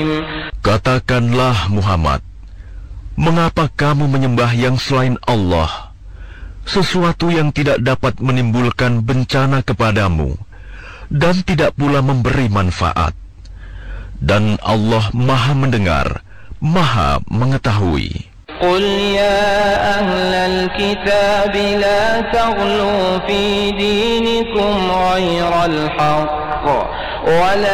Katakanlah Muhammad, mengapa kamu menyembah yang selain Allah, sesuatu yang tidak dapat menimbulkan bencana kepadamu dan tidak pula memberi manfaat? Dan Allah Maha Mendengar, Maha Mengetahui. Qul ya ahlal kitab la taghlu fi dinikum ghairal haqq wa